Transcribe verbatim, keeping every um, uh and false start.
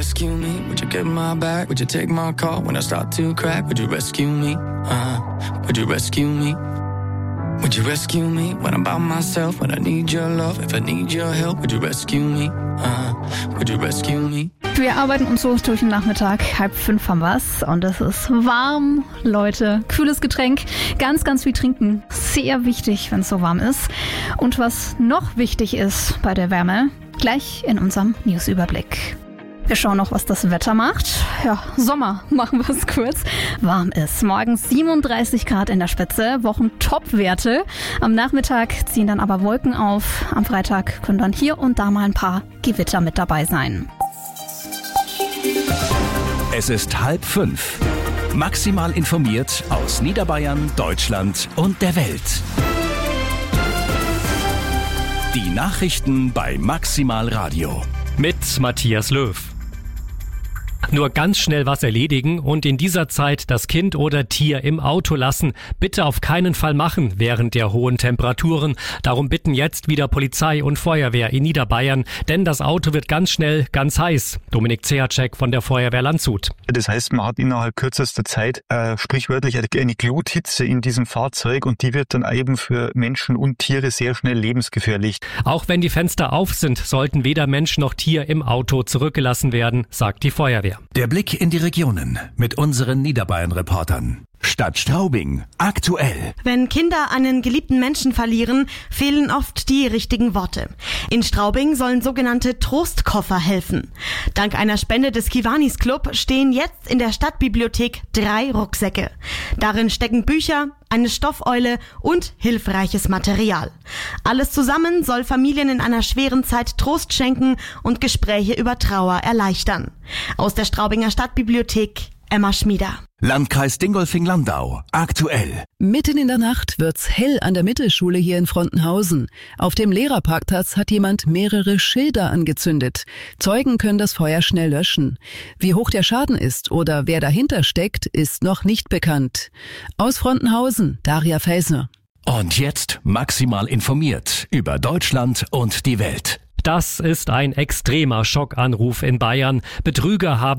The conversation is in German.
rescue me? Would you get my back? Would you take my call when I start to crack? Would you rescue me? Uh, would you rescue me? Would you rescue me when I'm by myself? When I need your love, if I need your help, would you rescue me? Uh, would you rescue me? Wir arbeiten uns so durch den Nachmittag. Halb fünf haben wir's. Und es ist warm, Leute. Kühles Getränk. Ganz, ganz viel trinken. Sehr wichtig, wenn es so warm ist. Und was noch wichtig ist bei der Wärme, gleich in unserem Newsüberblick. Wir schauen noch, was das Wetter macht. Ja, Sommer, machen wir es kurz. Warm ist. Morgens siebenunddreißig Grad in der Spitze, Wochen-Top-Werte. Am Nachmittag ziehen dann aber Wolken auf. Am Freitag können dann hier und da mal ein paar Gewitter mit dabei sein. Es ist halb fünf. Maximal informiert aus Niederbayern, Deutschland und der Welt. Die Nachrichten bei Maximal Radio. Mit Matthias Löw. Nur ganz schnell was erledigen und in dieser Zeit das Kind oder Tier im Auto lassen. Bitte auf keinen Fall machen während der hohen Temperaturen. Darum bitten jetzt wieder Polizei und Feuerwehr in Niederbayern, denn das Auto wird ganz schnell ganz heiß. Dominik Zehacek von der Feuerwehr Landshut. Das heißt, man hat innerhalb kürzester Zeit äh, sprichwörtlich eine Gluthitze in diesem Fahrzeug und die wird dann eben für Menschen und Tiere sehr schnell lebensgefährlich. Auch wenn die Fenster auf sind, sollten weder Mensch noch Tier im Auto zurückgelassen werden, sagt die Feuerwehr. Der Blick in die Regionen mit unseren Niederbayern-Reportern. Stadt Straubing, aktuell. Wenn Kinder einen geliebten Menschen verlieren, fehlen oft die richtigen Worte. In Straubing sollen sogenannte Trostkoffer helfen. Dank einer Spende des Kiwanis Club stehen jetzt in der Stadtbibliothek drei Rucksäcke. Darin stecken Bücher, eine Stoffeule und hilfreiches Material. Alles zusammen soll Familien in einer schweren Zeit Trost schenken und Gespräche über Trauer erleichtern. Aus der Straubinger Stadtbibliothek Emma Schmieder. Landkreis Dingolfing-Landau, aktuell. Mitten in der Nacht wird's hell an der Mittelschule hier in Frontenhausen. Auf dem Lehrerparkplatz hat jemand mehrere Schilder angezündet. Zeugen können das Feuer schnell löschen. Wie hoch der Schaden ist oder wer dahinter steckt, ist noch nicht bekannt. Aus Frontenhausen, Daria Felsner. Und jetzt maximal informiert über Deutschland und die Welt. Das ist ein extremer Schockanruf in Bayern. Betrüger haben